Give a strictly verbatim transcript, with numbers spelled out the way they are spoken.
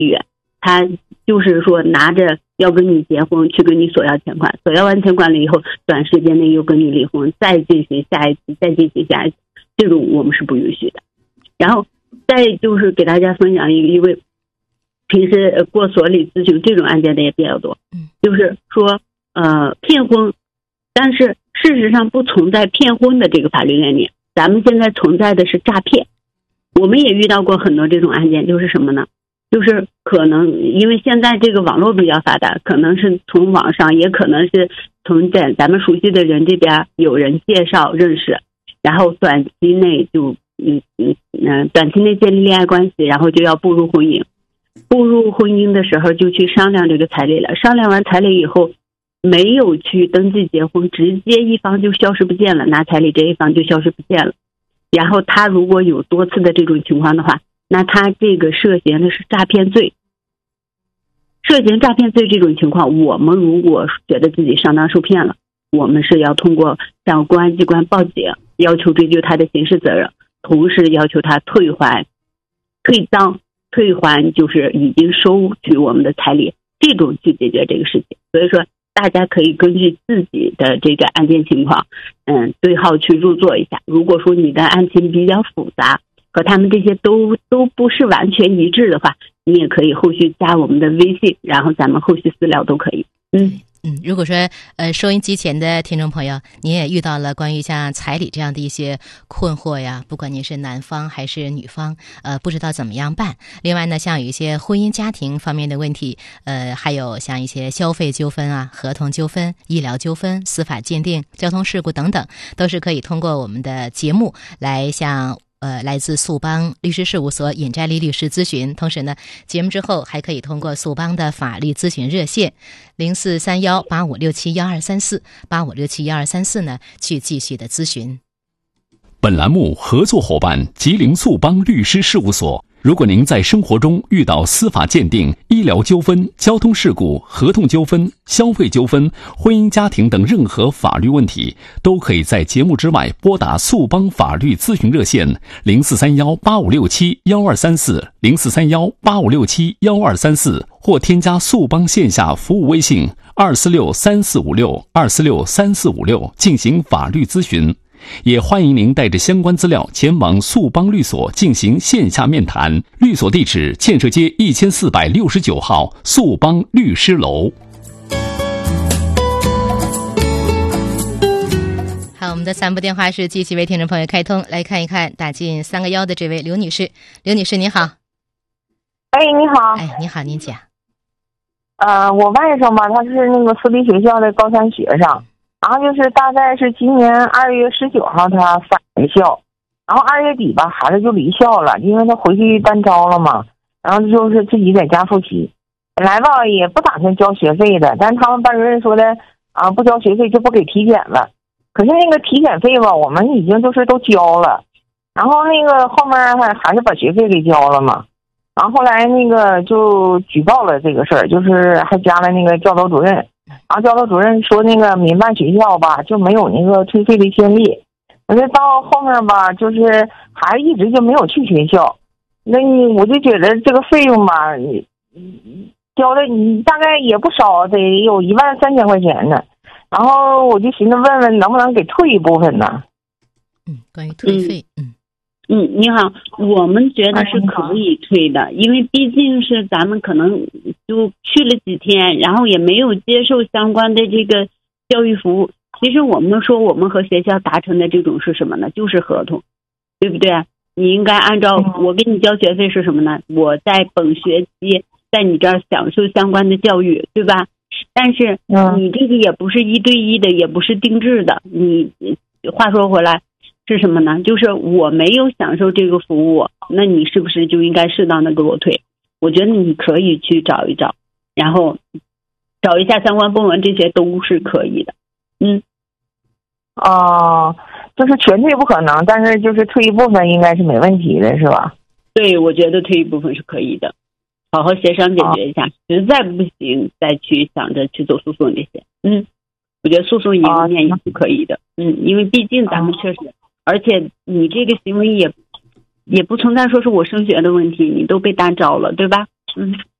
月，他就是说拿着要跟你结婚去跟你索要钱款，索要完钱款了以后，短时间内又跟你离婚，再进行下一次，再进行下一次，这种我们是不允许的。然后再就是给大家分享一个，因为平时过所里咨询这种案件的也比较多，就是说呃骗婚，但是事实上不存在骗婚的这个法律概念，咱们现在存在的是诈骗。我们也遇到过很多这种案件，就是什么呢？就是可能因为现在这个网络比较发达，可能是从网上，也可能是从咱咱们熟悉的人这边有人介绍认识，然后短期内就嗯嗯嗯短期内建立恋爱关系，然后就要步入婚姻。步入婚姻的时候就去商量这个彩礼了，商量完彩礼以后没有去登记结婚，直接一方就消失不见了，拿彩礼这一方就消失不见了。然后他如果有多次的这种情况的话，那他这个涉嫌的是诈骗罪。涉嫌诈骗罪这种情况，我们如果觉得自己上当受骗了，我们是要通过向公安机关报警，要求追究他的刑事责任，同时要求他退还退赃退还就是已经收取我们的彩礼，这种去解决这个事情。所以说大家可以根据自己的这个案件情况嗯，对号去入座一下。如果说你的案情比较复杂，和他们这些都都不是完全一致的话，你也可以后续加我们的微信，然后咱们后续私聊都可以。嗯嗯，如果说呃收音机前的听众朋友，你也遇到了关于像彩礼这样的一些困惑呀，不管你是男方还是女方，呃不知道怎么样办。另外呢，像有一些婚姻家庭方面的问题，呃还有像一些消费纠纷啊、合同纠纷、医疗纠纷、司法鉴定、交通事故等等，都是可以通过我们的节目来向呃，来自速邦律师事务所尹摘丽律师咨询。同时呢，节目之后还可以通过速邦的法律咨询热线零四三幺八五六七幺二三四八五六七幺二三四呢，去继续的咨询。 本栏目合作伙伴吉林速邦律师事务所。如果您在生活中遇到司法鉴定、医疗纠纷、交通事故、合同纠纷、消费纠纷、婚姻家庭等任何法律问题，都可以在节目之外拨打速邦法律咨询热线零四三幺八五六七幺二三四零四三幺八五六七幺二三四，或添加速邦线下服务微信二四六三四五六二四六三四五六进行法律咨询。也欢迎您带着相关资料前往速邦律所进行线下面谈。律所地址：建设街一千四百六十九号速邦律师楼。 好，我们的三部电话是继续为听众朋友开通，来看一看打进三个幺的这位刘女士。刘女士您好。 哎，你好。 哎，你好，您讲。 呃，我外甥吧，他是那个私立学校的高三学生。然后就是大概是今年二月十九号他返的校，然后二月底吧孩子就离校了，因为他回去单招了嘛，然后就是自己在家复习。本来吧也不打算交学费的，但是他们班主任说的啊，不交学费就不给体检了。可是那个体检费吧我们已经就是都交了，然后那个后面还还是把学费给交了嘛。然后后来那个就举报了这个事儿，就是还加了那个教导主任。然后教导主任说那个民办学校吧就没有那个退费的先例，可是到后面吧就是孩子一直就没有去学校，那你我就觉得这个费用吧你交的你大概也不少，得有一万三千块钱呢。然后我就寻思问问能不能给退一部分呢。 嗯，关于退费嗯嗯，你好，我们觉得是可以退的，因为毕竟是咱们可能就去了几天，然后也没有接受相关的这个教育服务。其实我们说我们和学校达成的这种是什么呢？就是合同，对不对？你应该按照我给你交学费是什么呢？我在本学期在你这儿享受相关的教育，对吧？但是你这个也不是一对一的，也不是定制的。你话说回来是什么呢？就是我没有享受这个服务，那你是不是就应该适当的给我退？我觉得你可以去找一找，然后找一下相关部门，这些都是可以的。嗯， 哦，就是全退不可能，但是就是退一部分应该是没问题的，是吧？ 对，我觉得退一部分是可以的，好好协商解决一下，哦、实在不行再去想着去走诉讼这些。嗯，我觉得诉讼一个面也是可以的。嗯，因为毕竟咱们确实。哦，而且你这个行为也也不存在说是我升学的问题，你都被单招了，对吧？ 嗯。